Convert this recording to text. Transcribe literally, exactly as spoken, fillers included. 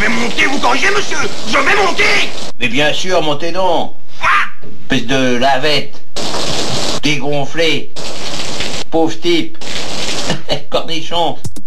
vais monter, vous corrigez, monsieur. Je vais monter. Mais bien sûr, montez donc. Espèce de lavette. Dégonflé. Pauvre type. Cornichon.